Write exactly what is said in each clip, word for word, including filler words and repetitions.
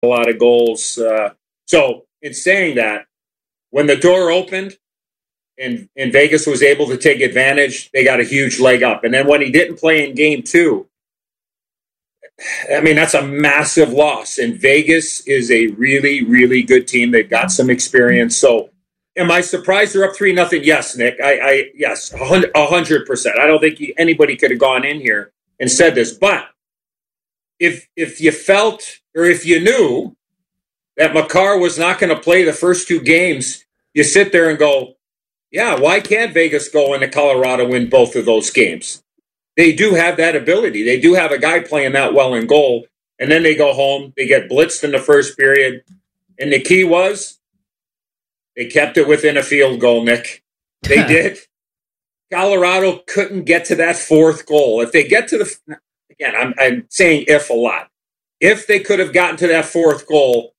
a lot of goals. Uh, so in saying that, when the door opened and, and Vegas was able to take advantage, they got a huge leg up. And then when he didn't play in game two, I mean, that's a massive loss. And Vegas is a really, really good team. They've got some experience. So am I surprised they're up three nothing? Yes, Nick. I, I yes, a hundred percent. I don't think anybody could have gone in here and said this. But if if you felt or if you knew that Makar was not going to play the first two games, you sit there and go, yeah, why can't Vegas go into Colorado and win both of those games? They do have that ability. They do have a guy playing that well in goal. And then they go home. They get blitzed in the first period. And the key was they kept it within a field goal, Nick. They did. Colorado couldn't get to that fourth goal. If they get to the, again, I'm, I'm saying if a lot. If they could have gotten to that fourth goal,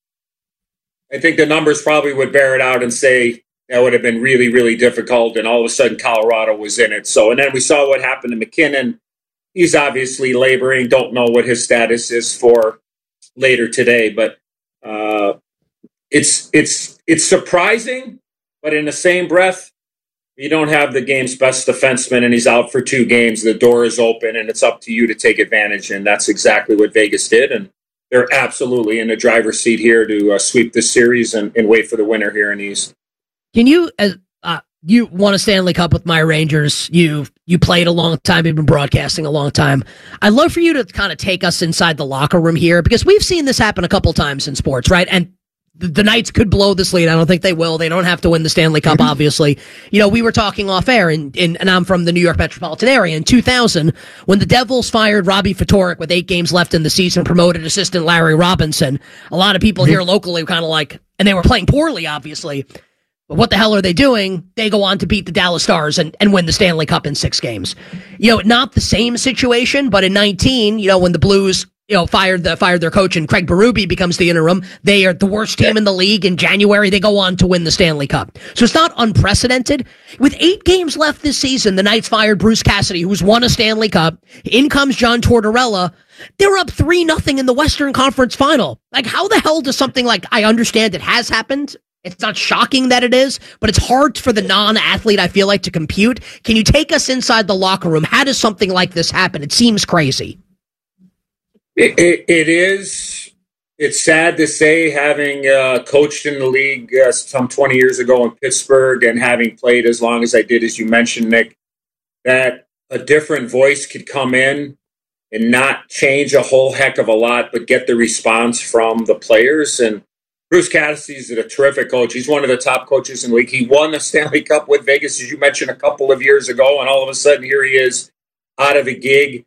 I think the numbers probably would bear it out and say that would have been really, really difficult. And all of a sudden, Colorado was in it. So, and then we saw what happened to McKinnon. He's obviously laboring. Don't know what his status is for later today, but uh, it's it's it's surprising. But in the same breath, you don't have the game's best defenseman, and he's out for two games. The door is open, and it's up to you to take advantage. And that's exactly what Vegas did. And they're absolutely in the driver's seat here to uh, sweep this series and, and wait for the winner here in the East. Can you, uh, uh, you won a Stanley Cup with my Rangers. You you played a long time. You've been broadcasting a long time. I'd love for you to kind of take us inside the locker room here, because we've seen this happen a couple times in sports, right? And the, the Knights could blow this lead. I don't think they will. They don't have to win the Stanley Cup, obviously. You know, we were talking off air, and, and, and I'm from the New York metropolitan area. In two thousand, when the Devils fired Robbie Ftorek with eight games left in the season, promoted assistant Larry Robinson, a lot of people here locally were kind of like, and they were playing poorly, obviously. But what the hell are they doing? They go on to beat the Dallas Stars and, and win the Stanley Cup in six games. You know, not the same situation, but in nineteen, you know, when the Blues, you know, fired the fired their coach and Craig Berube becomes the interim, they are the worst team in the league. In January, they go on to win the Stanley Cup. So it's not unprecedented. With eight games left this season, the Knights fired Bruce Cassidy, who's won a Stanley Cup. In comes John Tortorella. They're up three nothing in the Western Conference Final. Like, how the hell does something like, I understand it has happened. It's not shocking that it is, but it's hard for the non-athlete, I feel like, to compute. Can you take us inside the locker room? How does something like this happen? It seems crazy. It, it, it is. It's sad to say, having uh, coached in the league uh, some twenty years ago in Pittsburgh and having played as long as I did, as you mentioned, Nick, that a different voice could come in and not change a whole heck of a lot, but get the response from the players. And Bruce Cassidy's a terrific coach. He's one of the top coaches in the league. He won the Stanley Cup with Vegas, as you mentioned, a couple of years ago, and all of a sudden here he is out of a gig.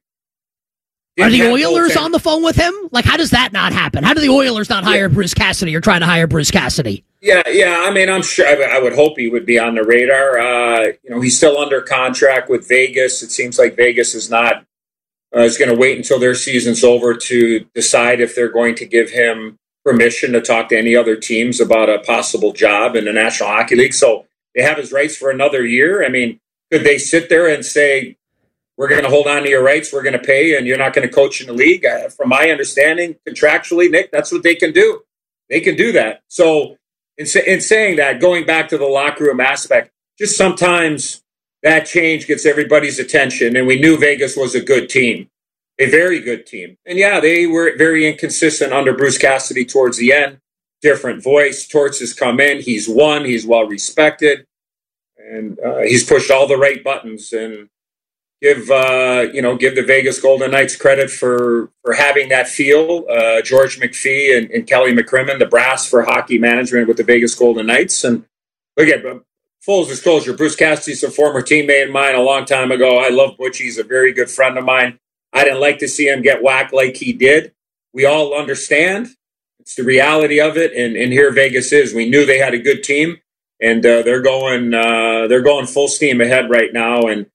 Are the Oilers on the phone with him? Like, how does that not happen? How do the Oilers not hire yeah. Bruce Cassidy or try to hire Bruce Cassidy? Yeah, yeah. I mean, I'm sure. I would hope he would be on the radar. Uh, you know, he's still under contract with Vegas. It seems like Vegas is not uh, is going to wait until their season's over to decide if they're going to give him permission to talk to any other teams about a possible job in the National Hockey League. So they have his rights for another year. I mean, could they sit there and say, we're going to hold on to your rights, we're going to pay, and you're not going to coach in the league? Uh, from my understanding, contractually, Nick, that's what they can do. They can do that. So in, sa- in saying that, going back to the locker room aspect, just sometimes that change gets everybody's attention, and we knew Vegas was a good team. A very good team. And yeah, they were very inconsistent under Bruce Cassidy towards the end. Different voice. Torts has come in. He's won. He's well respected. And uh, he's pushed all the right buttons. And give uh, you know, give the Vegas Golden Knights credit for, for having that feel. Uh, George McPhee and, and Kelly McCrimmon, the brass for hockey management with the Vegas Golden Knights. And look at full disclosure, Bruce Cassidy's a former teammate of mine a long time ago. I love Butch. He's a very good friend of mine. I didn't like to see him get whacked like he did. We all understand. It's the reality of it, and, and here Vegas is. We knew they had a good team, and uh, they're going uh, they're going full steam ahead right now, and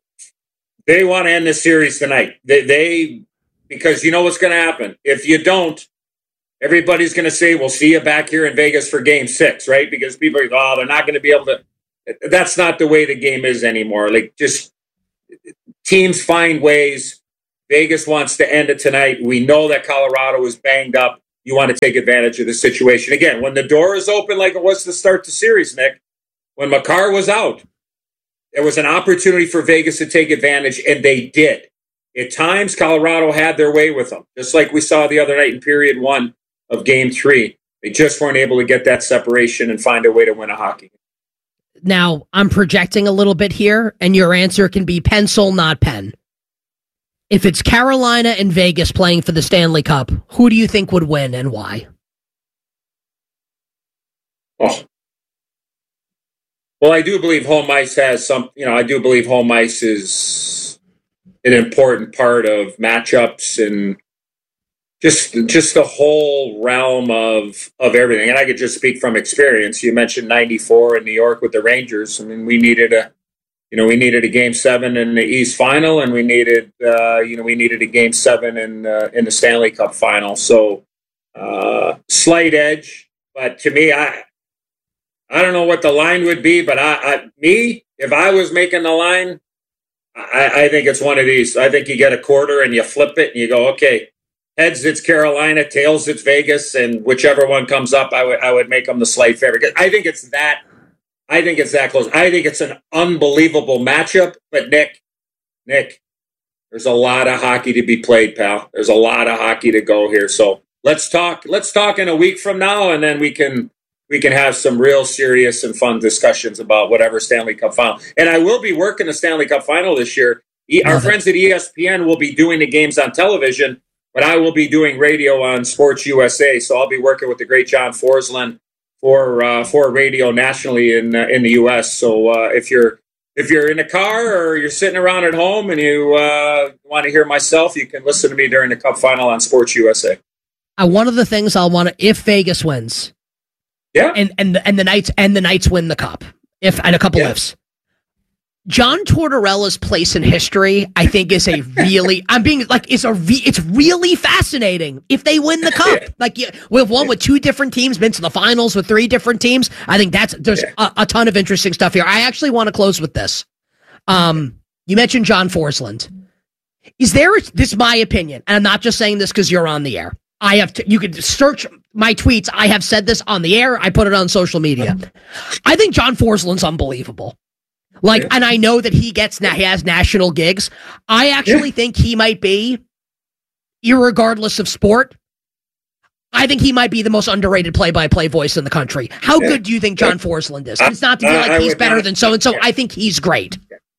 they want to end this series tonight. They, they because you know what's going to happen. If you don't, everybody's going to say, we'll see you back here in Vegas for game six, right? Because people are, oh, they're not going to be able to. That's not the way the game is anymore. Like, just teams find ways. Vegas wants to end it tonight. We know that Colorado is banged up. you want to take advantage of the situation. Again, when the door is open like it was to start the series, Nick, when Makar was out, there was an opportunity for Vegas to take advantage, and they did. At times, Colorado had their way with them, just like we saw the other night in period one of game three. They just weren't able to get that separation and find a way to win a hockey game. Now, I'm projecting a little bit here, and your answer can be pencil, not pen. If it's Carolina and Vegas playing for the Stanley Cup, who do you think would win and why? Oh. Well, I do believe home ice has some, you know, I do believe home ice is an important part of matchups and just just the whole realm of of everything. And I could just speak from experience. You mentioned ninety-four in New York with the Rangers. I mean, we needed a You know, we needed a game seven in the East Final, and we needed, uh, you know, we needed a game seven in uh, in the Stanley Cup Final. So, uh, slight edge, but to me, I, I don't know what the line would be, but I, I me, if I was making the line, I, I think it's one of these. I think you get a quarter and you flip it, and you go, okay, heads it's Carolina, tails it's Vegas, and whichever one comes up, I would I would make them the slight favorite. I think it's that. I think it's that close. I think it's an unbelievable matchup. But Nick, Nick, there's a lot of hockey to be played, pal. There's a lot of hockey to go here. So let's talk. Let's talk in a week from now, and then we can we can have some real serious and fun discussions about whatever Stanley Cup Final. And I will be working the Stanley Cup Final this year. Our Love friends it. At E S P N will be doing the games on television, but I will be doing radio on Sports U S A. So I'll be working with the great John Forsland for uh, for radio nationally in uh, in the U S. So uh, if you're if you're in a car or you're sitting around at home and you uh, want to hear myself, you can listen to me during the Cup Final on Sports U S A. Uh, one of the things I'll want to, if Vegas wins, yeah, and and and the Knights and the Knights win the Cup, if and a couple yeah. ifs. John Tortorella's place in history, I think, is a really, I'm being like, it's a, re, it's really fascinating if they win the Cup. Like, yeah, we've won with two different teams, been to the finals with three different teams. I think that's, there's a, a ton of interesting stuff here. I actually want to close with this. Um, you mentioned John Forsland. Is there, this is my opinion, and I'm not just saying this because you're on the air. I have, to, you could search my tweets. I have said this on the air. I put it on social media. I think John Forsland's unbelievable. Like, yeah. And I know that he gets now, he has national gigs. I actually yeah. think he might be, irregardless of sport, I think he might be the most underrated play-by-play voice in the country. How yeah. good do you think John yeah. Forsland is? It's not to be like uh, he's better not, than so-and-so. Yeah. I think he's great.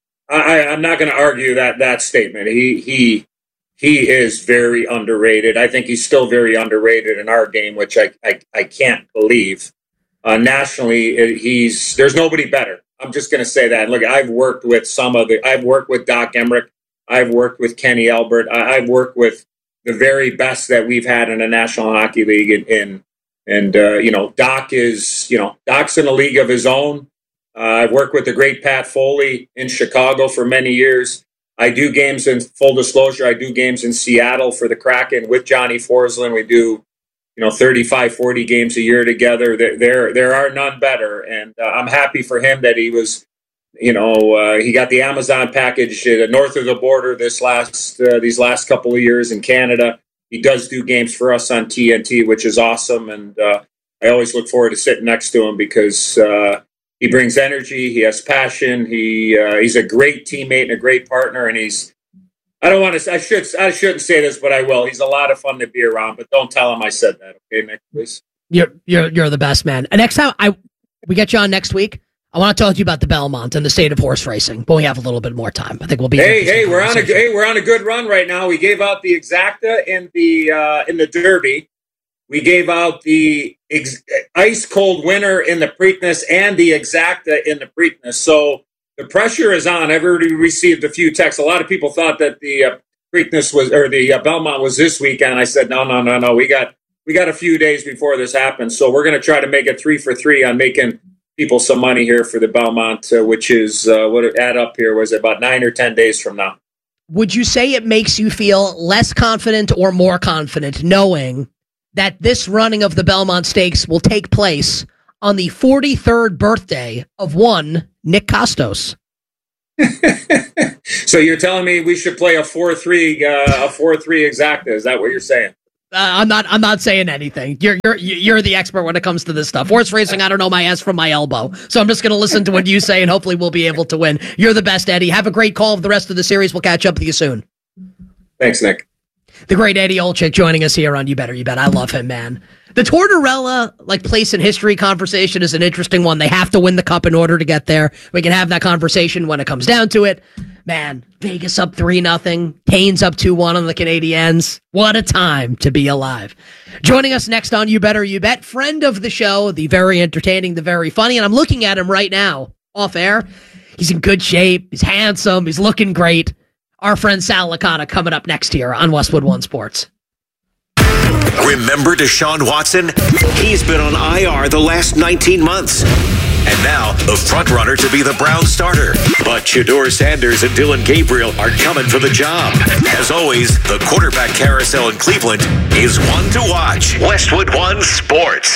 I, I'm not going to argue that that statement. He he he is very underrated. I think he's still very underrated in our game, which I I, I can't believe. Uh, nationally, he's there's nobody better. I'm just going to say that. Look, I've worked with some of the, I've worked with Doc Emmerich. I've worked with Kenny Albert. I, I've worked with the very best that we've had in the National Hockey League. And, and, and uh, you know, Doc is, you know, Doc's in a league of his own. Uh, I've worked with the great Pat Foley in Chicago for many years. I do games in, full disclosure, I do games in Seattle for the Kraken with Johnny Forsland. We do, you know, thirty-five, forty games a year together. There, there, there are none better. And uh, I'm happy for him that he was, you know, uh, he got the Amazon package uh, north of the border this last, uh, these last couple of years in Canada. He does do games for us on T N T, which is awesome. And uh, I always look forward to sitting next to him because uh, he brings energy. He has passion. He uh, he's a great teammate and a great partner. And he's, I don't want to. I should. I shouldn't say this, but I will. He's a lot of fun to be around. But don't tell him I said that. Okay, Nick, please. You're you're you're the best, man. And next time I we get you on next week, I want to talk to you about the Belmont and the state of horse racing. But we have a little bit more time. I think we'll be. Hey, hey, we're on a hey, we're on a good run right now. We gave out the Exacta in the uh, in the Derby. We gave out the ex- ice cold winner in the Preakness and the Exacta in the Preakness. So. The pressure is on. I've already received a few texts. A lot of people thought that the uh, Preakness was or the uh, Belmont was this weekend. I said, no, no, no, no. We got we got a few days before this happens, so we're going to try to make it three for three on making people some money here for the Belmont, uh, which is uh, what it add up here was about nine or ten days from now. Would you say it makes you feel less confident or more confident knowing that this running of the Belmont Stakes will take place on the forty-third birthday of one Nick Kostos? So you're telling me we should play a four three uh, a four three exacta? Is that what you're saying? I'm not. I'm not saying anything. You're you're you're the expert when it comes to this stuff. Horse racing, I don't know my ass from my elbow, so I'm just going to listen to what you say, and hopefully we'll be able to win. You're the best, Eddie. Have a great call of the rest of the series. We'll catch up with you soon. Thanks, Nick. The great Eddie Olczyk joining us here on You Better You Bet. I love him, man. The Tortorella like place in history conversation is an interesting one. They have to win the cup in order to get there. We can have that conversation when it comes down to it. Man, Vegas up three nothing. Canes up two one on the Canadiens. What a time to be alive. Joining us next on You Better You Bet, friend of the show, the very entertaining, the very funny, and I'm looking at him right now, off air. He's in good shape. He's handsome. He's looking great. Our friend Sal Licata coming up next here on Westwood One Sports. Remember Deshaun Watson? He's been on I R the last nineteen months. And now, the frontrunner to be the Browns starter. But Shedeur Sanders and Dillon Gabriel are coming for the job. As always, the quarterback carousel in Cleveland is one to watch. Westwood One Sports.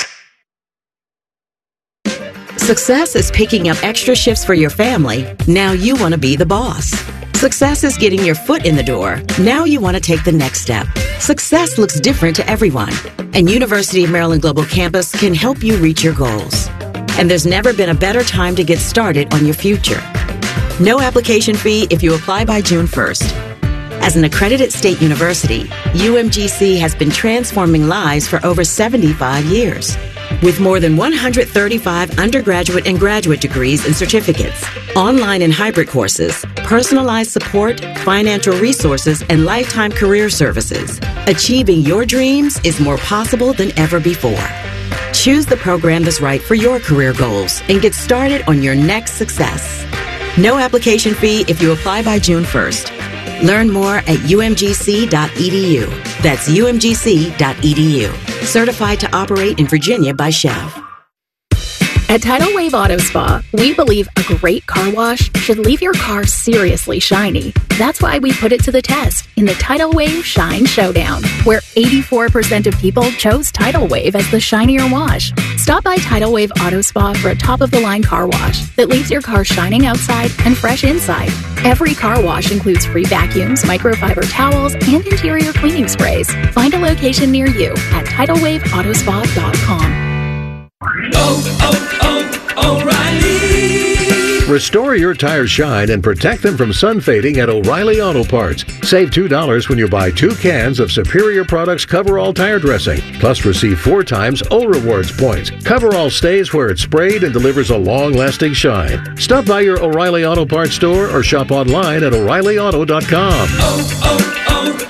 Success is picking up extra shifts for your family. Now you want to be the boss. Success is getting your foot in the door. Now you want to take the next step. Success looks different to everyone, and University of Maryland Global Campus can help you reach your goals. And there's never been a better time to get started on your future. No application fee if you apply by June first. As an accredited state university, U M G C has been transforming lives for over seventy-five years. With more than one hundred thirty-five undergraduate and graduate degrees and certificates, online and hybrid courses, personalized support, financial resources, and lifetime career services, achieving your dreams is more possible than ever before. Choose the program that's right for your career goals and get started on your next success. No application fee if you apply by June first. Learn more at U M G C dot E D U. That's U M G C dot E D U. Certified to operate in Virginia by Chev. At Tidal Wave Auto Spa, we believe a great car wash should leave your car seriously shiny. That's why we put it to the test in the Tidal Wave Shine Showdown, where eighty-four percent of people chose Tidal Wave as the shinier wash. Stop by Tidal Wave Auto Spa for a top-of-the-line car wash that leaves your car shining outside and fresh inside. Every car wash includes free vacuums, microfiber towels, and interior cleaning sprays. Find a location near you at tidal wave auto spa dot com. Oh, oh, oh, O'Reilly! Restore your tires shine and protect them from sun fading at O'Reilly Auto Parts. Save two dollars when you buy two cans of Superior Products Coverall Tire Dressing. Plus, receive four times O Rewards points. Coverall stays where it's sprayed and delivers a long-lasting shine. Stop by your O'Reilly Auto Parts store or shop online at O'Reilly Auto dot com. Oh,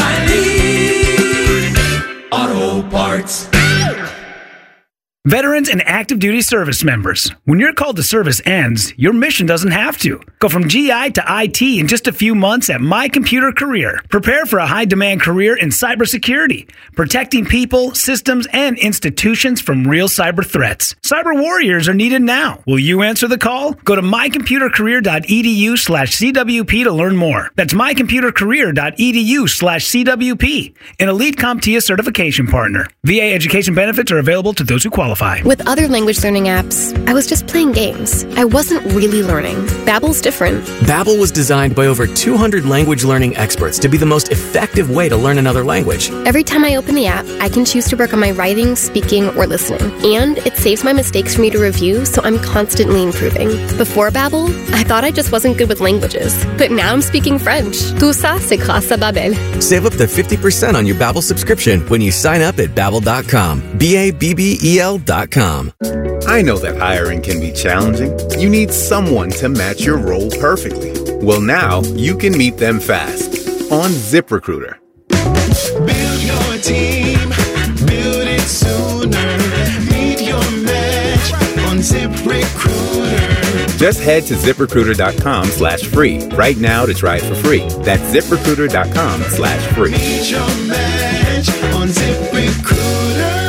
oh, oh, O'Reilly! Auto Parts. Veterans and active duty service members, when your call to service ends, your mission doesn't have to. Go from G I to I T in just a few months at My Computer Career. Prepare for a high-demand career in cybersecurity, protecting people, systems, and institutions from real cyber threats. Cyber warriors are needed now. Will you answer the call? Go to my computer career dot e d u slash c w p to learn more. That's my computer career dot e d u slash c w p, an Elite CompTIA certification partner. V A education benefits are available to those who qualify. With other language learning apps, I was just playing games. I wasn't really learning. Babbel's different. Babbel was designed by over two hundred language learning experts to be the most effective way to learn another language. Every time I open the app, I can choose to work on my writing, speaking, or listening. And it saves my mistakes for me to review, so I'm constantly improving. Before Babbel, I thought I just wasn't good with languages. But now I'm speaking French. Tout ça, c'est grâce à Babbel. Save up to fifty percent on your Babbel subscription when you sign up at babbel dot com. B A B B E L dot com. I know that hiring can be challenging. You need someone to match your role perfectly. Well, now you can meet them fast on ZipRecruiter. Build your team, build it sooner. Meet your match on ZipRecruiter. Just head to ZipRecruiter.com slash free right now to try it for free. That's ZipRecruiter.com slash free. Meet your match on ZipRecruiter.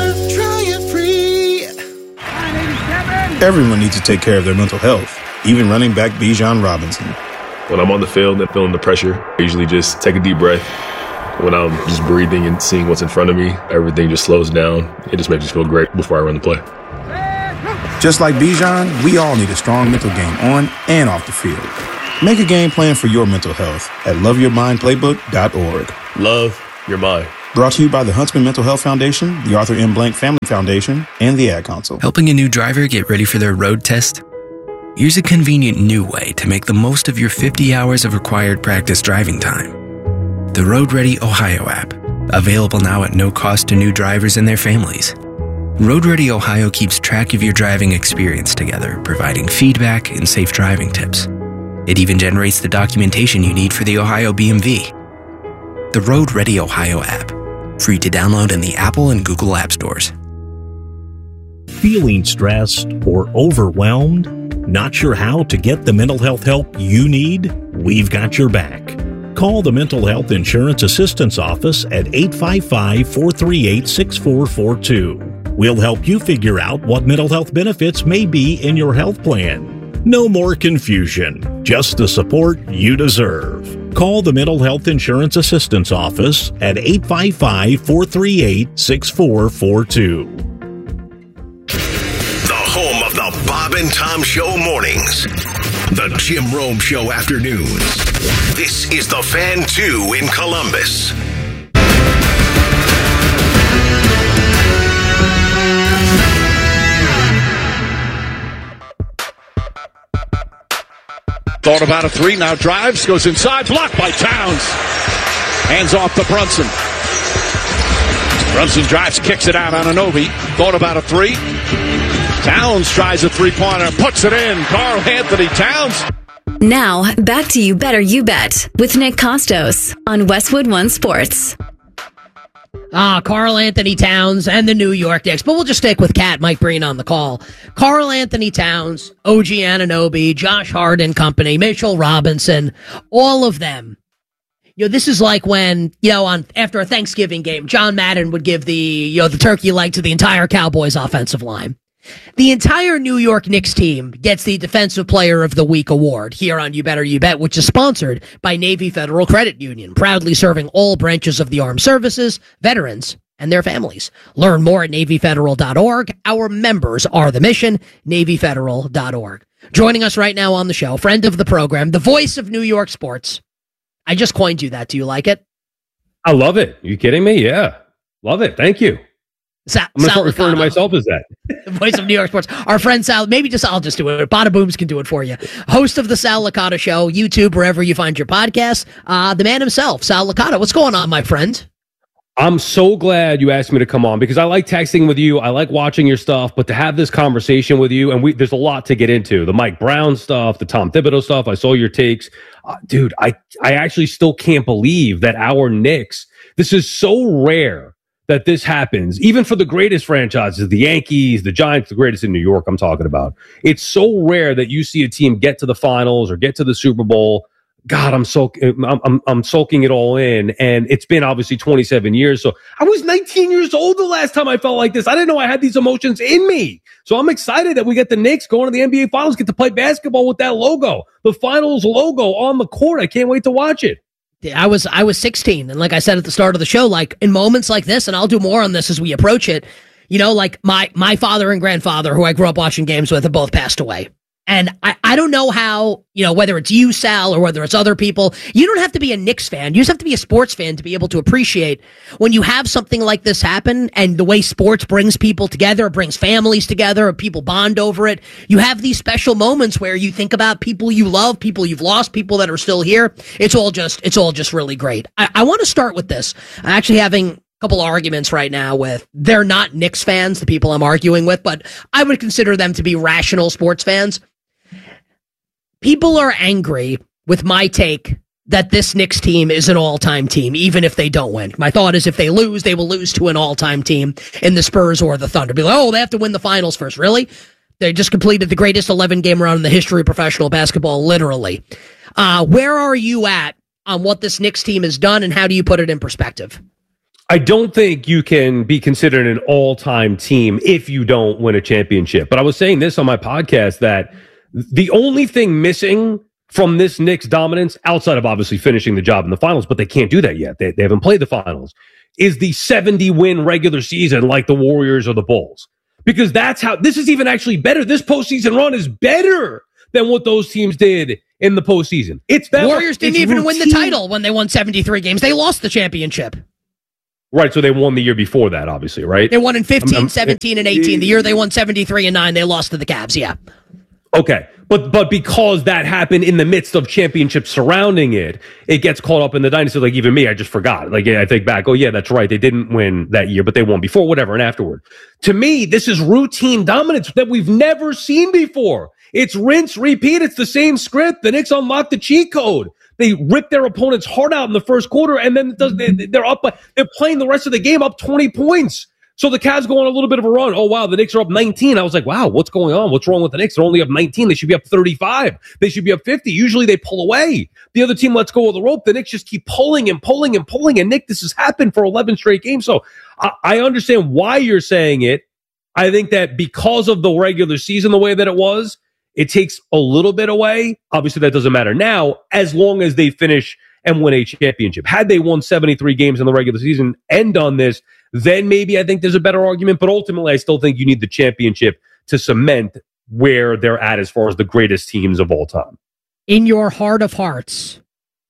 Everyone needs to take care of their mental health, even running back Bijan Robinson. When I'm on the field and feeling the pressure, I usually just take a deep breath. When I'm just breathing and seeing what's in front of me, everything just slows down. It just makes me feel great before I run the play. Just like Bijan, we all need a strong mental game on and off the field. Make a game plan for your mental health at love your mind playbook dot org. Love your mind. Brought to you by the Huntsman Mental Health Foundation, the Arthur M. Blank Family Foundation, and the Ad Council. Helping a new driver get ready for their road test? Here's a convenient new way to make the most of your fifty hours of required practice driving time. The Road Ready Ohio app, available now at no cost to new drivers and their families. Road Ready Ohio keeps track of your driving experience together, providing feedback and safe driving tips. It even generates the documentation you need for the Ohio B M V. The Road Ready Ohio app, free to download in the Apple and Google App Stores. Feeling stressed or overwhelmed? Not sure how to get the mental health help you need? We've got your back. Call the Mental Health Insurance Assistance Office at eight five five, four three eight, six four four two. We'll help you figure out what mental health benefits may be in your health plan. No more confusion, just the support you deserve. Call the Mental Health Insurance Assistance Office at eight five five, four three eight, six four four two. The home of the Bob and Tom Show mornings. The Jim Rome Show afternoons. This is the Fan two in Columbus. Thought about a three, now drives, goes inside, blocked by Towns. Hands off to Brunson. Brunson drives, kicks it out on Anunoby. Thought about a three. Towns tries a three-pointer, puts it in. Karl Anthony Towns. Now, back to You Better You Bet with Nick Costos on Westwood One Sports. Ah, Karl Anthony Towns and the New York Knicks. But we'll just stick with Cat Mike Breen on the call. Karl Anthony Towns, O G Anunoby, Josh Hart and company, Mitchell Robinson, all of them. You know, this is like when, you know, on after a Thanksgiving game, John Madden would give the, you know, the turkey leg to the entire Cowboys offensive line. The entire New York Knicks team gets the Defensive Player of the Week award here on You Better You Bet, which is sponsored by Navy Federal Credit Union, proudly serving all branches of the armed services, veterans, and their families. Learn more at Navy Federal dot org. Our members are the mission, Navy Federal dot org. Joining us right now on the show, friend of the program, the voice of New York sports. I just coined you that. Do you like it? I love it. Are you kidding me? Yeah. Love it. Thank you. Sa- I'm going to start referring to myself as that. Voice of New York sports. Our friend Sal, maybe just, I'll just do it. Bada Booms can do it for you. Host of the Sal Licata Show, YouTube, wherever you find your podcast. Uh, the man himself, Sal Licata. What's going on, my friend? I'm so glad you asked me to come on because I like texting with you. I like watching your stuff, but to have this conversation with you, and we, there's a lot to get into. The Mike Brown stuff, the Tom Thibodeau stuff. I saw your takes. Uh, dude, I, I actually still can't believe that our Knicks, this is so rare that this happens, even for the greatest franchises, the Yankees, the Giants, the greatest in New York I'm talking about. It's so rare that you see a team get to the finals or get to the Super Bowl. God, I'm so I'm, I'm I'm soaking it all in, and it's been obviously twenty-seven years. So I was nineteen years old the last time I felt like this. I didn't know I had these emotions in me. So I'm excited that we get the Knicks going to the N B A Finals, get to play basketball with that logo, the Finals logo on the court. I can't wait to watch it. I was I was sixteen, and like I said at the start of the show, like in moments like this, and I'll do more on this as we approach it, you know, like my my father and grandfather, who I grew up watching games with, have both passed away. And I, I don't know how, you know, whether it's you, Sal, or whether it's other people, you don't have to be a Knicks fan. You just have to be a sports fan to be able to appreciate when you have something like this happen and the way sports brings people together, brings families together, people bond over it. You have these special moments where you think about people you love, people you've lost, people that are still here. It's all just, it's all just really great. I, I want to start with this. I'm actually having a couple arguments right now with, they're not Knicks fans, the people I'm arguing with, but I would consider them to be rational sports fans. People are angry with my take that this Knicks team is an all-time team, even if they don't win. My thought is if they lose, they will lose to an all-time team in the Spurs or the Thunder. Be like, oh, they have to win the finals first. Really? They just completed the greatest eleven-game run in the history of professional basketball, literally. Uh, where are you at on what this Knicks team has done, and how do you put it in perspective? I don't think you can be considered an all-time team if you don't win a championship. But I was saying this on my podcast that the only thing missing from this Knicks dominance, outside of obviously finishing the job in the finals, but they can't do that yet. They, they haven't played the finals, is the seventy-win regular season like the Warriors or the Bulls. Because that's how, this is even actually better. This postseason run is better than what those teams did in the postseason. It's better. Warriors didn't it's even routine. win the title when they won seventy-three games. They lost the championship. Right, so they won the year before that, obviously, right? They won in fifteen, I'm, I'm, seventeen, and eighteen. The year they won seventy-three and nine, they lost to the Cavs, yeah. Okay, but but because that happened in the midst of championships surrounding it, it gets caught up in the dynasty. Like even me, I just forgot. Like I think back, oh yeah, that's right. They didn't win that year, but they won before, whatever, and afterward. To me, this is routine dominance that we've never seen before. It's rinse, repeat. It's the same script. The Knicks unlocked the cheat code. They rip their opponent's heart out in the first quarter, and then it does, they, they're up. They're playing the rest of the game up twenty points. So the Cavs go on a little bit of a run. Oh, wow, the Knicks are up nineteen. I was like, wow, what's going on? What's wrong with the Knicks? They're only up nineteen. They should be up thirty-five. They should be up fifty. Usually they pull away. The other team lets go of the rope. The Knicks just keep pulling and pulling and pulling. And, Nick, this has happened for eleven straight games. So I, I understand why you're saying it. I think that because of the regular season the way that it was, it takes a little bit away. Obviously, that doesn't matter now as long as they finish and win a championship. Had they won seventy-three games in the regular season and done this, then maybe I think there's a better argument. But ultimately, I still think you need the championship to cement where they're at as far as the greatest teams of all time. In your heart of hearts,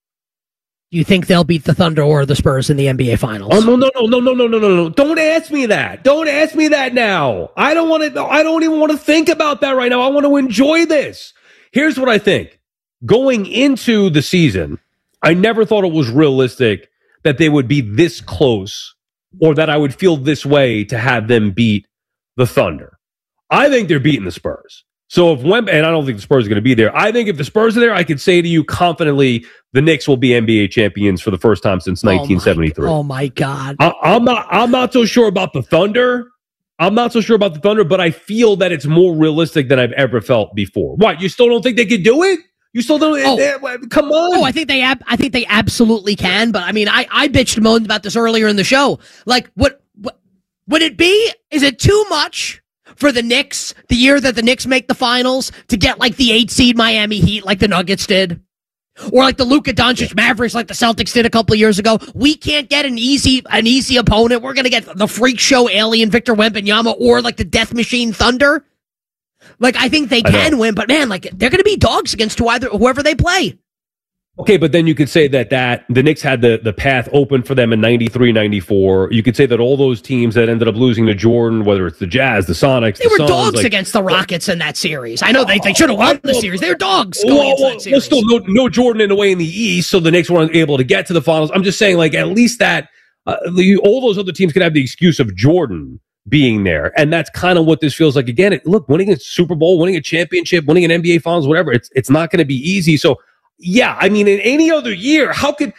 do you think they'll beat the Thunder or the Spurs in the N B A Finals? Oh, no, no, no, no, no, no, no, no, no. Don't ask me that. Don't ask me that now. I don't want to, I don't even want to think about that right now. I want to enjoy this. Here's what I think. Going into the season, I never thought it was realistic that they would be this close or that I would feel this way to have them beat the Thunder. I think they're beating the Spurs. So if Wemby, and I don't think the Spurs are going to be there. I think if the Spurs are there, I could say to you confidently, the Knicks will be N B A champions for the first time since nineteen seventy-three. Oh my, oh my God! I, I'm not. I'm not so sure about the Thunder. I'm not so sure about the Thunder, but I feel that it's more realistic than I've ever felt before. What? You still don't think they could do it? You still don't? Oh. They, come on! Oh, I think they. Ab- I think they absolutely can. But I mean, I I bitched and moaned about this earlier in the show. Like, what? What would it be? Is it too much for the Knicks, the year that the Knicks make the finals, to get like the eight seed Miami Heat like the Nuggets did? Or like the Luka Doncic Mavericks like the Celtics did a couple of years ago? We can't get an easy an easy opponent. We're going to get the freak show alien Victor Wembanyama or like the Death Machine Thunder. Like, I think they can win, but man, like they're going to be dogs against whoever, whoever they play. Okay, but then you could say that that the Knicks had the, the path open for them in ninety-three, ninety-four. You could say that all those teams that ended up losing to Jordan, whether it's the Jazz, the Sonics, they the were Suns, dogs like, against the Rockets in that series. I know they, they should have won the series. They were dogs going well, into well, that series. Well, still no, no Jordan in the way in the East, so the Knicks weren't able to get to the finals. I'm just saying, like, at least that uh, the, all those other teams could have the excuse of Jordan being there, and that's kind of what this feels like. Again, it, look, winning a Super Bowl, winning a championship, winning an N B A Finals, whatever, it's it's not going to be easy. So. Yeah, I mean, in any other year, how could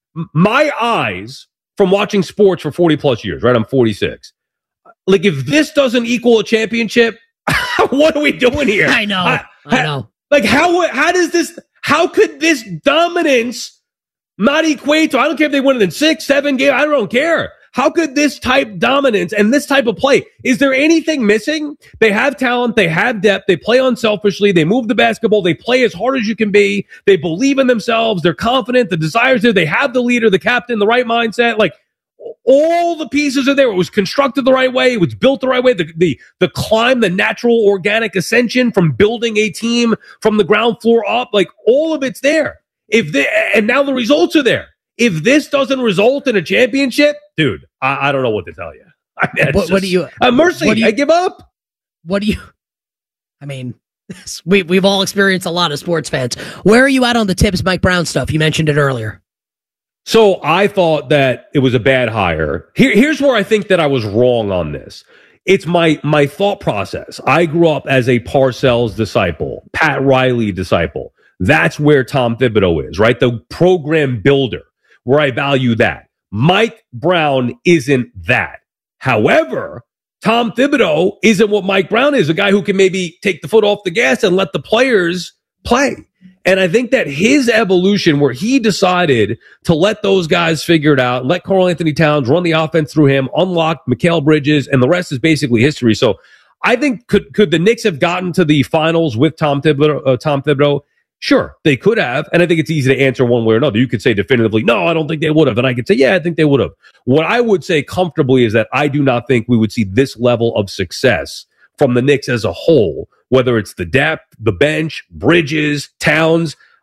my eyes from watching sports for forty plus years, right? I'm forty-six. Like, if this doesn't equal a championship, what are we doing here? I know. I, I know. Like, how, how does this, how could this dominance not equate to, I don't care if they win it in six, seven games, I don't care. How could this type dominance and this type of play, is there anything missing? They have talent, they have depth, they play unselfishly, they move the basketball, they play as hard as you can be, they believe in themselves, they're confident, the desire's there, they have the leader, the captain, the right mindset, like all the pieces are there. It was constructed the right way, it was built the right way, the the, the climb, the natural organic ascension from building a team from the ground floor up, like all of it's there. If they, and now the results are there. If this doesn't result in a championship, dude, I, I don't know what to tell you. I mean, what, just, what do you? Uh, mercy, what do you, I give up. What do you? I mean, we we've all experienced a lot of sports fans. Where are you at on the Tibbs Mike Brown stuff? You mentioned it earlier. So I thought that it was a bad hire. Here, here's where I think that I was wrong on this. It's my my thought process. I grew up as a Parcells disciple, Pat Riley disciple. That's where Tom Thibodeau is, right? The program builder. Where I value that. Mike Brown isn't that. However, Tom Thibodeau isn't what Mike Brown is, a guy who can maybe take the foot off the gas and let the players play. And I think that his evolution, where he decided to let those guys figure it out, let Karl Anthony Towns run the offense through him, unlock Mikal Bridges, and the rest is basically history. So I think could could the Knicks have gotten to the finals with Tom Thibodeau? Uh, Tom Thibodeau? Sure, they could have, and I think it's easy to answer one way or another. You could say definitively, no, I don't think they would have, and I could say, yeah, I think they would have. What I would say comfortably is that I do not think we would see this level of success from the Knicks as a whole, whether it's the depth, the bench, Bridges, Towns.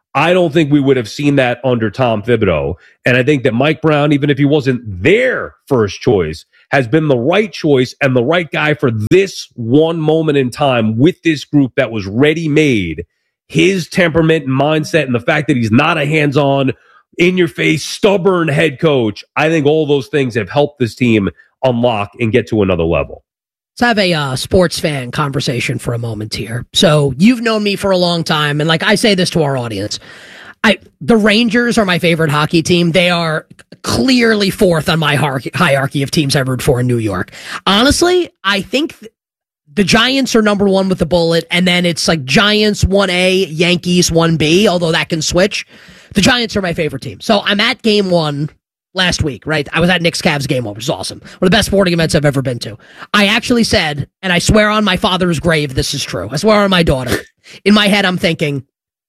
I don't think we would have seen that under Tom Thibodeau. And I think that Mike Brown, even if he wasn't their first choice, has been the right choice and the right guy for this one moment in time with this group that was ready-made. His temperament and mindset and the fact that he's not a hands-on, in-your-face, stubborn head coach, I think all those things have helped this team unlock and get to another level. Let's have a uh, sports fan conversation for a moment here. So you've known me for a long time, and like I say this to our audience, I the Rangers are my favorite hockey team. They are clearly fourth on my hierarchy of teams I root for in New York. Honestly, I think th- the Giants are number one with the bullet, and then it's like Giants one A, Yankees one B, although that can switch. The Giants are my favorite team. So I'm at game one last week, right? I was at Knicks Cavs game one, which is awesome. One of the best sporting events I've ever been to. I actually said, and I swear on my father's grave this is true. I swear on my daughter. In my head, I'm thinking,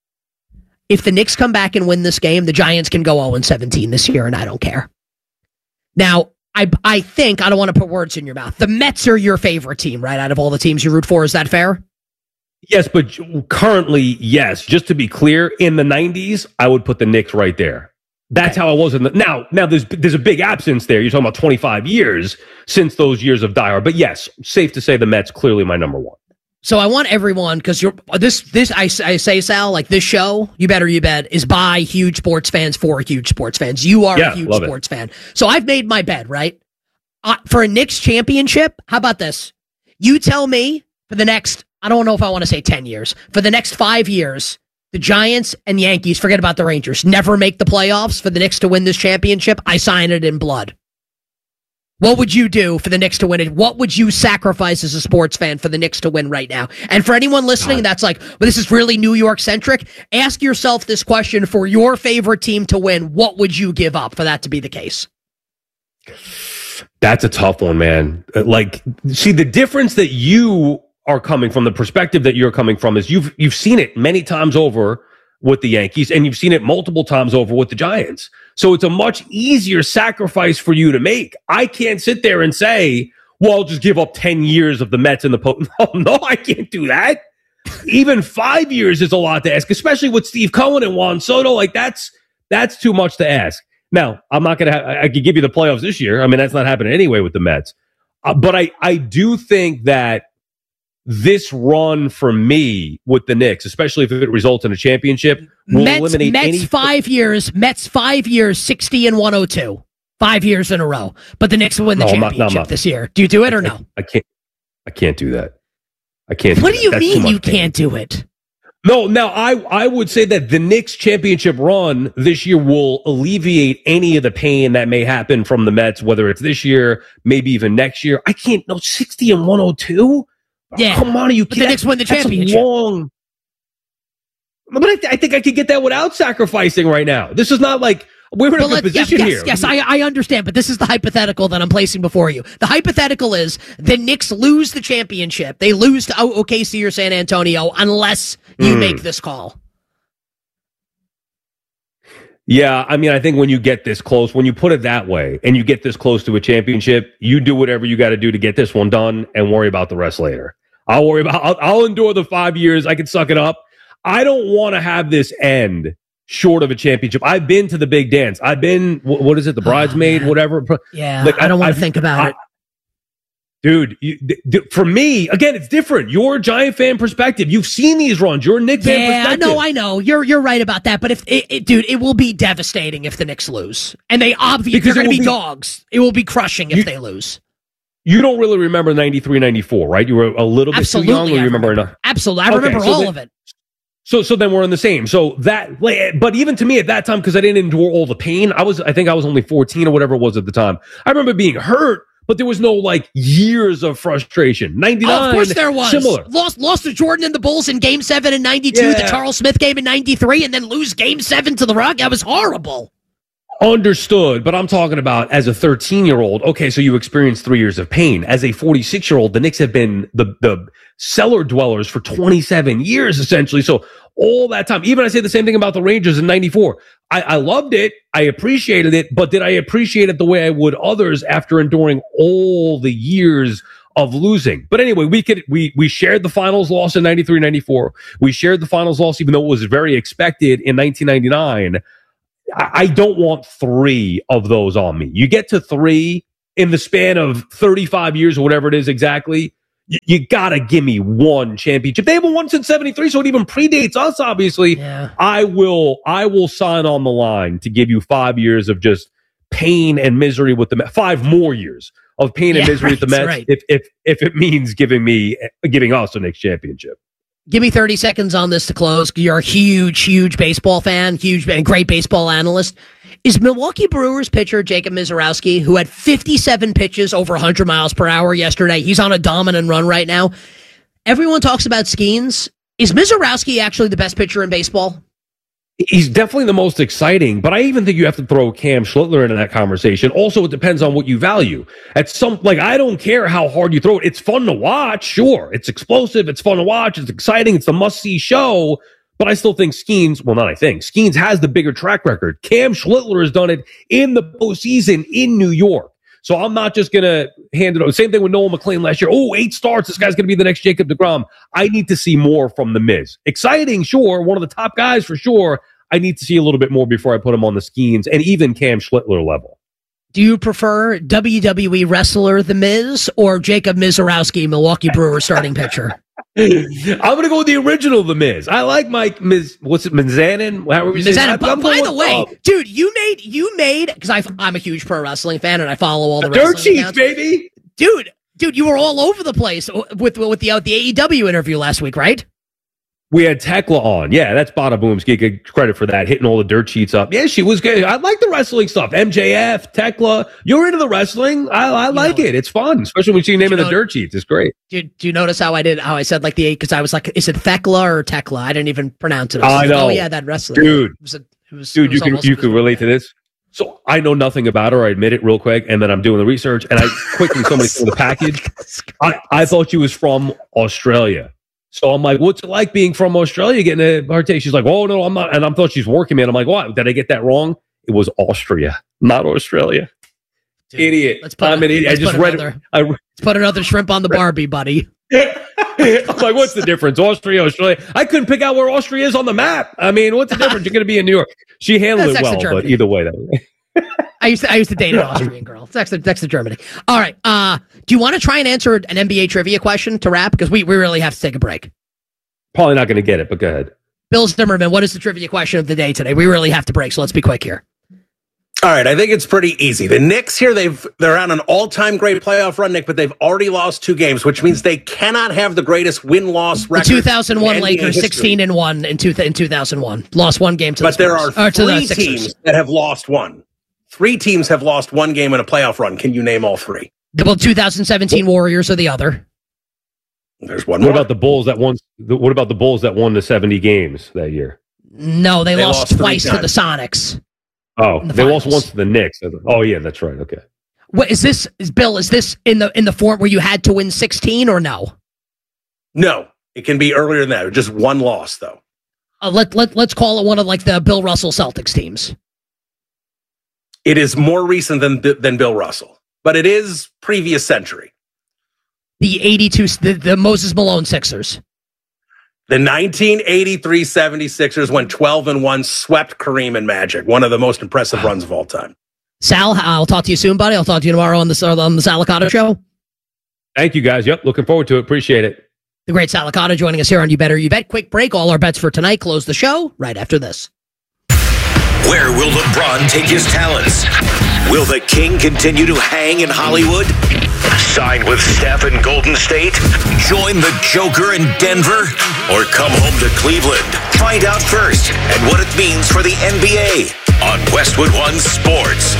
if the Knicks come back and win this game, the Giants can go oh and seventeen this year, and I don't care. Now, I I think, I don't want to put words in your mouth, the Mets are your favorite team, right? Out of all the teams you root for, is that fair? Yes, but currently, yes. Just to be clear, in the nineties, I would put the Knicks right there. That's okay. How I was in the now. Now there's there's a big absence there. You're talking about twenty-five years since those years of dire. But yes, safe to say the Mets clearly my number one. So I want everyone, because you're this this I, I say, Sal, like this show, You Better You Bet, is by huge sports fans for huge sports fans. You are yeah, a huge sports it. fan. So I've made my bed, right? Uh, for a Knicks championship, how about this? You tell me for the next, I don't know if I want to say ten years, for the next five years, the Giants and Yankees, forget about the Rangers, never make the playoffs for the Knicks to win this championship. I sign it in blood. What would you do for the Knicks to win it? What would you sacrifice as a sports fan for the Knicks to win right now? And for anyone listening God. that's like, well, this is really New York centric, ask yourself this question: for your favorite team to win, what would you give up for that to be the case? That's a tough one, man. Like, see, the difference that you are coming from, the perspective that you're coming from, is you've you've seen it many times over with the Yankees, and you've seen it multiple times over with the Giants. So it's a much easier sacrifice for you to make. I can't sit there and say, well, I'll just give up ten years of the Mets and the po-. No, no, I can't do that. Even five years is a lot to ask, especially with Steve Cohen and Juan Soto. Like, that's that's too much to ask. Now, I'm not going to ha- I could give you the playoffs this year. I mean, that's not happening anyway with the Mets. Uh, but I, I do think that this run for me with the Knicks, especially if it results in a championship, will Mets, eliminate Mets any five years, Mets five years, sixty and one oh two. Five years in a row. But the Knicks will win the no, championship not, not, not. this year. Do you do it or I, no? I, I can't I can't do that. I can't What do do you that. mean you can't do it? No, now I, I would say that the Knicks championship run this year will alleviate any of the pain that may happen from the Mets, whether it's this year, maybe even next year. I can't, no, sixty and one oh two? Yeah. Oh, come on, are you kidding? The Knicks win the That's championship. Long. But I, th- I think I could get that without sacrificing right now. This is not like, we're in a good position yes, here. Yes, I, I understand, but this is the hypothetical that I'm placing before you. The hypothetical is the Knicks lose the championship. They lose to O K C or San Antonio unless you mm. make this call. Yeah, I mean, I think when you get this close, when you put it that way, and you get this close to a championship, you do whatever you got to do to get this one done and worry about the rest later. I'll worry about, I'll, I'll endure the five years. I can suck it up. I don't want to have this end short of a championship. I've been to the big dance. I've been, what is it, the bridesmaid, oh, whatever. Yeah, like, I don't want to think about I, it. Dude, you, d- for me, again, it's different. You're a Giant fan perspective. You've seen these runs. You're a Knicks yeah, fan perspective. Yeah, I know, I know. You're you're right about that. But if it, it, dude, it will be devastating if the Knicks lose, and they obviously they're going to be, be dogs. It will be crushing if you, they lose. You don't really remember ninety-three, ninety-four, right? You were a little bit Absolutely, too young, or you remember. remember enough? Absolutely, I remember okay, so all then, of it. So, so then we're in the same. So that, but even to me at that time, because I didn't endure all the pain, I was, I think I was only fourteen or whatever it was at the time. I remember being hurt, but there was no like years of frustration. ninety-nine, oh, of course there was. Similar. Lost, lost to Jordan and the Bulls in Game Seven in ninety-two, yeah. the Charles Smith game in ninety-three, and then lose Game Seven to the Rock. That was horrible. Understood, but I'm talking about as a thirteen-year-old. Okay, so you experienced three years of pain. As a forty-six-year-old, the Knicks have been the the cellar dwellers for twenty-seven years, essentially. So all that time, even I say the same thing about the Rangers in ninety-four. I, I loved it. I appreciated it, but did I appreciate it the way I would others after enduring all the years of losing. But anyway, we could we we shared the finals loss in ninety-three ninety-four. We shared the finals loss, even though it was very expected in nineteen ninety-nine. I, I don't want three of those on me. You get to three in the span of thirty-five years or whatever it is exactly. You, you gotta give me one championship. They haven't won since seventy-three, so it even predates us, obviously. Yeah. I will I will sign on the line to give you five years of just pain and misery with the Mets. Five more years of pain and Yeah, misery with the right, Mets right. if if if it means giving me giving us the next championship. Give me thirty seconds on this to close. You're a huge, huge baseball fan, huge and great baseball analyst. Is Milwaukee Brewers pitcher Jacob Misiorowski, who had fifty-seven pitches over one hundred miles per hour yesterday, he's on a dominant run right now. Everyone talks about Skeens. Is Misiorowski actually the best pitcher in baseball? He's definitely the most exciting, but I even think you have to throw Cam Schlittler into that conversation. Also, it depends on what you value. At some, like, I don't care how hard you throw it. It's fun to watch, sure. It's explosive. It's fun to watch. It's exciting. It's a must-see show. But I still think Skeens, well, not I think, Skeens has the bigger track record. Cam Schlittler has done it in the postseason in New York. So I'm not just going to hand it over. Same thing with Noel McLean last year. Oh, eight starts. This guy's going to be the next Jacob deGrom. I need to see more from the Miz. Exciting, sure. One of the top guys for sure. I need to see a little bit more before I put him on the Skeens and even Cam Schlittler level. Do you prefer W W E wrestler The Miz or Jacob Misiorowski, Milwaukee Brewers starting pitcher? I'm going to go with the original The Miz. I like Mike Miz. What's it, Mizanin? However you say it. Mizanin. By, I'm by going the with, way, uh, dude, you made you made because I'm a huge pro wrestling fan and I follow all the Dirt wrestling Sheets, accounts. baby. Dude, dude, you were all over the place with with the uh, the A E W interview last week, right? We had Tekla on. Yeah, that's Bada Boomski. Get credit for that. Hitting all the dirt sheets up. Yeah, she was good. I like the wrestling stuff. M J F, Tekla. You're into the wrestling. I, I like know, it. It's fun, especially when you see naming you the know, dirt sheets. It's great. Do, do you notice how I did? How I said like the eight because I was like, is it Thekla or Tekla? I didn't even pronounce it. I, was I like, know. Oh yeah, that wrestler, dude. It was a, it was, dude, it was you can almost- you can relate to this. So I know nothing about her. I admit it real quick, and then I'm doing the research, and I quickly somebody saw the package. I, I thought she was from Australia. So I'm like, what's it like being from Australia, getting a hard take? She's like, oh, no, I'm not. And I thought she's working, man. I'm like, what? Did I get that wrong? It was Austria, not Australia. Dude, idiot. Let's put I'm a, an idiot. I let's just put read another, it. I, Let's put another shrimp on the Barbie, buddy. I'm like, what's the difference? Austria, Australia. I couldn't pick out where Austria is on the map. I mean, what's the difference? You're going to be in New York. She handled That's it next to well, but Germany. either way, that was. I used to I used to date an Austrian girl. It's next to, next to Germany. All right. Uh, do you want to try and answer an N B A trivia question to wrap? Because we, we really have to take a break. Probably not going to get it, but go ahead. Bill Zimmerman, what is the trivia question of the day today? We really have to break, so let's be quick here. All right, I think it's pretty easy. The Knicks here, they've they're on an all-time great playoff run, Nick, but they've already lost two games, which means they cannot have the greatest win-loss The record. two thousand one in N B A Lakers, history. sixteen and one in, two, in two thousand one. Lost one game to But the there Spurs. are Or to the three Sixers. teams that have lost one. Three teams have lost one game in a playoff run. Can you name all three? The well, two thousand seventeen Warriors are the other. There's one What more. about the Bulls that won? the- What about the Bulls that won the seventy games that year? No, they, They lost, lost three twice to the times. Sonics. Oh, the they lost finals. once to the Knicks. Oh, yeah, that's right. Okay. What is this? Is Bill? Is this in the in the form where you had to win sixteen or no? No, it can be earlier than that. Just one loss, though. Uh, let let let's call it one of like the Bill Russell Celtics teams. It is more recent than than Bill Russell, but it is previous century. The eighty-two, the, the Moses Malone Sixers. The nineteen eighty-three seventy-sixers went twelve and one, swept Kareem and Magic, one of the most impressive runs of all time. Sal, I'll talk to you soon, buddy. I'll talk to you tomorrow on the on the Salicata Show. Thank you, guys. Yep, looking forward to it. Appreciate it. The great Salicata joining us here on You Better You Bet. Quick break. All our bets for tonight. Close the show right after this. Where will LeBron take his talents? Will the King continue to hang in Hollywood? Sign with Steph in Golden State? Join the Joker in Denver? Or come home to Cleveland? Find out first and what it means for the N B A on Westwood One Sports.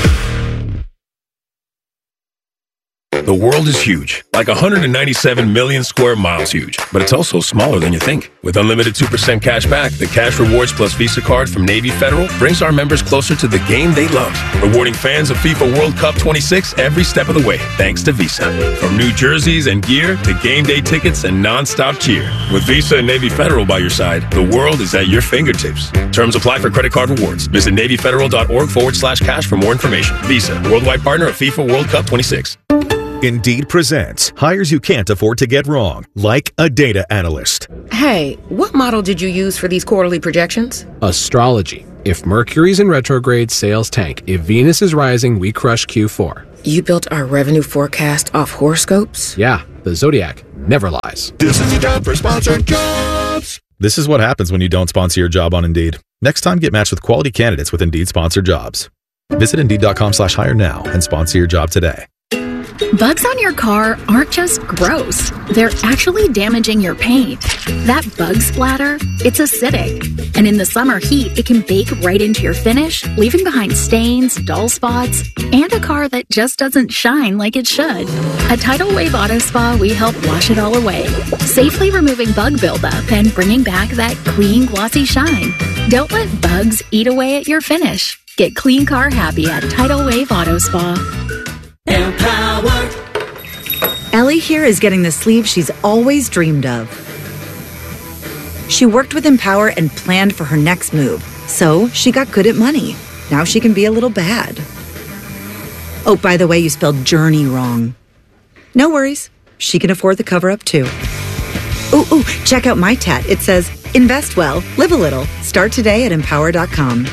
The world is huge, like one hundred ninety-seven million square miles huge, but it's also smaller than you think. With unlimited two percent cash back, the Cash Rewards Plus Visa card from Navy Federal brings our members closer to the game they love, rewarding fans of FIFA World Cup twenty-six every step of the way, thanks to Visa. From new jerseys and gear to game day tickets and non-stop cheer. With Visa and Navy Federal by your side, the world is at your fingertips. Terms apply for credit card rewards. Visit NavyFederal.org forward slash cash for more information. Visa, worldwide partner of FIFA World Cup twenty-six. Indeed presents hires you can't afford to get wrong, like a data analyst. Hey, what model did you use for these quarterly projections? Astrology. If Mercury's in retrograde, sales tank. If Venus is rising, we crush Q four. You built our revenue forecast off horoscopes? Yeah, the Zodiac never lies. This is your job for sponsored jobs. This is what happens when you don't sponsor your job on Indeed. Next time, get matched with quality candidates with Indeed sponsored jobs. Visit Indeed.com slash hire now and sponsor your job today. Bugs on your car aren't just gross. They're actually damaging your paint. That bug splatter, it's acidic. And in the summer heat, it can bake right into your finish, leaving behind stains, dull spots, and a car that just doesn't shine like it should. At Tidal Wave Auto Spa, we help wash it all away, safely removing bug buildup and bringing back that clean, glossy shine. Don't let bugs eat away at your finish. Get clean car happy at Tidal Wave Auto Spa. Empower. Ellie here is getting the sleeve she's always dreamed of. She worked with Empower and planned for her next move, so she got good at money. Now she can be a little bad. Oh, by the way, you spelled journey wrong. No worries. She can afford the cover-up too. Ooh, ooh, check out my tat. It says, invest well, live a little. Start today at empower dot com.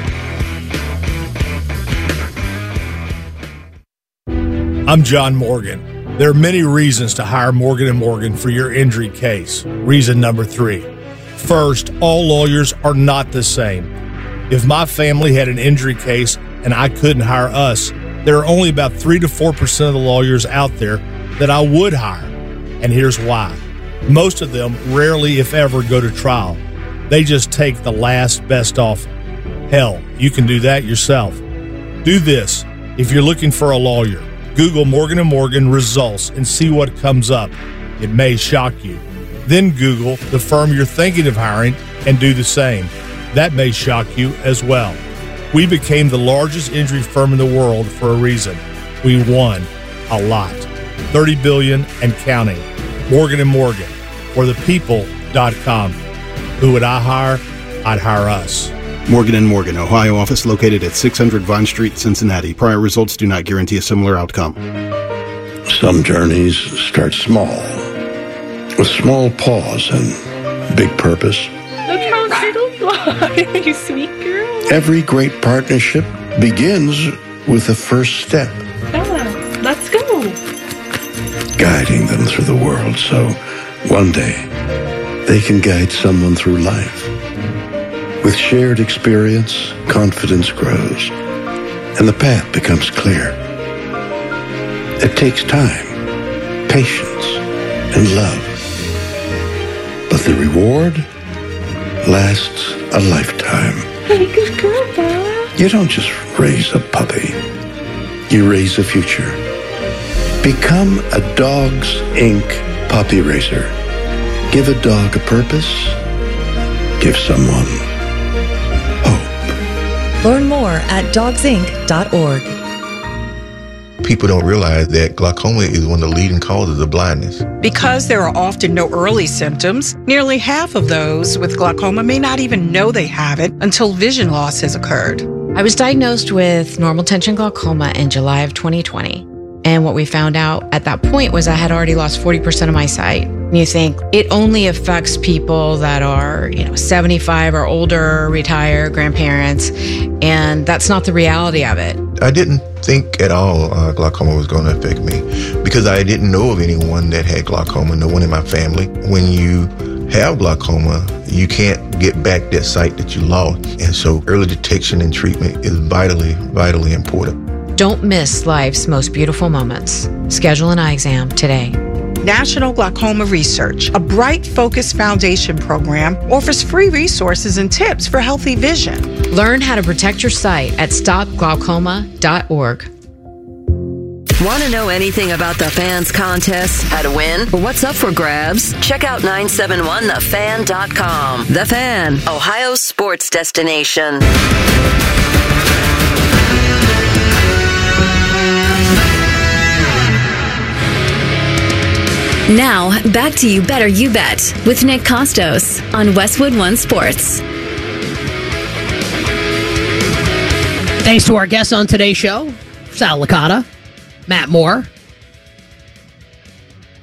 I'm John Morgan. There are many reasons to hire Morgan and Morgan for your injury case. Reason number three. First, all lawyers are not the same. If my family had an injury case and I couldn't hire us, there are only about three to four percent of the lawyers out there that I would hire. And here's why. Most of them rarely, if ever, go to trial. They just take the last best offer. Hell, you can do that yourself. Do this. If you're looking for a lawyer, Google Morgan and Morgan results and see what comes up. It may shock you. Then Google the firm you're thinking of hiring and do the same. That may shock you as well. We became the largest injury firm in the world for a reason. We won a lot. thirty billion dollars and counting. Morgan and Morgan, or the people dot com. Who would I hire? I'd hire us. Morgan and Morgan, Ohio office located at six hundred Vine Street, Cincinnati. Prior results do not guarantee a similar outcome. Some journeys start small, with small pause and big purpose. Look how little you are, you sweet girl. Every great partnership begins with the first step. Bella, let's go. Guiding them through the world so one day they can guide someone through life. With shared experience, confidence grows, and the path becomes clear. It takes time, patience, and love. But the reward lasts a lifetime. Hey, good girl, Bella. You don't just raise a puppy. You raise a future. Become a Dogs Incorporated puppy raiser. Give a dog a purpose. Give someone Learn more at dogs inc dot org. People don't realize that glaucoma is one of the leading causes of blindness. Because there are often no early symptoms, nearly half of those with glaucoma may not even know they have it until vision loss has occurred. I was diagnosed with normal tension glaucoma in July of twenty twenty. And what we found out at that point was I had already lost forty percent of my sight. And you think it only affects people that are, you know, seventy-five or older, retired, grandparents, and that's not the reality of it. I didn't think at all uh, glaucoma was going to affect me because I didn't know of anyone that had glaucoma, no one in my family. When you have glaucoma, you can't get back that sight that you lost. And so early detection and treatment is vitally, vitally important. Don't miss life's most beautiful moments. Schedule an eye exam today. National Glaucoma Research, a Bright Focus Foundation program, offers free resources and tips for healthy vision. Learn how to protect your sight at stop glaucoma dot org. Want to know anything about the Fans contest, how to win, or what's up for grabs? Check out nine seven one the fan dot com. The Fan, Ohio's sports destination. Now, back to You Better You Bet with Nick Costos on Westwood One Sports. Thanks to our guests on today's show, Sal Licata, Matt Moore,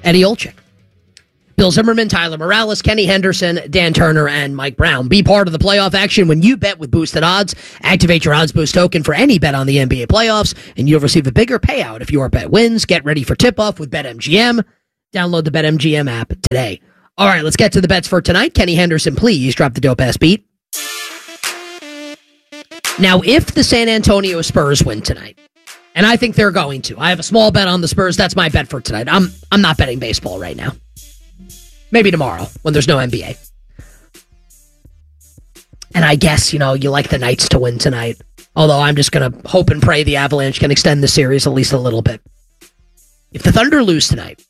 Eddie Olczyk. Bill Zimmerman, Tyler Morales, Kenny Henderson, Dan Turner, and Mike Brown. Be part of the playoff action when you bet with Boosted Odds. Activate your Odds Boost token for any bet on the N B A playoffs, and you'll receive a bigger payout if your bet wins. Get ready for tip-off with BetMGM. Download the BetMGM app today. All right, let's get to the bets for tonight. Kenny Henderson, please drop the dope-ass beat. Now, if the San Antonio Spurs win tonight, and I think they're going to, I have a small bet on the Spurs. That's my bet for tonight. I'm I'm not betting baseball right now. Maybe tomorrow when there's no N B A. And I guess, you know, you like the Knights to win tonight. Although I'm just going to hope and pray the Avalanche can extend the series at least a little bit. If the Thunder lose tonight,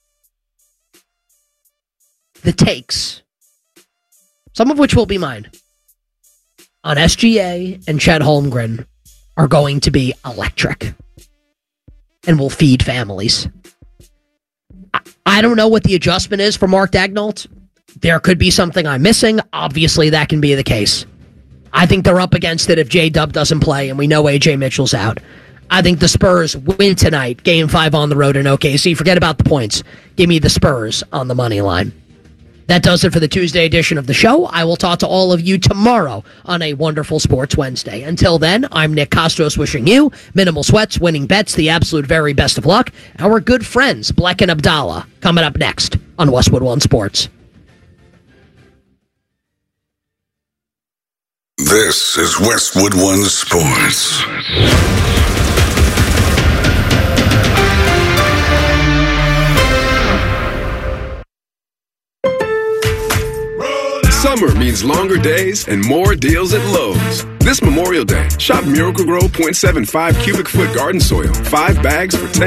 the takes, some of which will be mine, on S G A and Chet Holmgren are going to be electric and will feed families. I don't know what the adjustment is for Mark Daigneault. There could be something I'm missing. Obviously, that can be the case. I think they're up against it if J-Dub doesn't play, and we know A J Mitchell's out. I think the Spurs win tonight, game five on the road in O K C. Forget about the points. Give me the Spurs on the money line. That does it for the Tuesday edition of the show. I will talk to all of you tomorrow on a wonderful Sports Wednesday. Until then, I'm Nick Kostos wishing you minimal sweats, winning bets, the absolute very best of luck. Our good friends, Bleck and Abdallah, coming up next on Westwood One Sports. This is Westwood One Sports. Summer means longer days and more deals at Lowe's. This Memorial Day, shop Miracle-Gro point seven five cubic foot garden soil. Five bags for ten